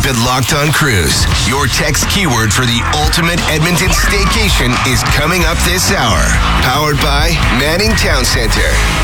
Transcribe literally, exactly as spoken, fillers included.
at Locked On Cruise. Your text keyword for the ultimate Edmonton staycation is coming up this hour. Powered by Manning Town Center.